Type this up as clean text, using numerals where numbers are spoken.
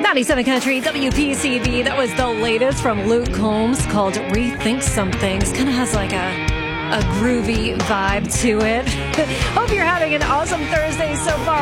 97 Country, WPCB. That was the latest from Luke Combs called Rethink Some Things. Kind of has like a groovy vibe to it. Hope you're having an awesome Thursday so far.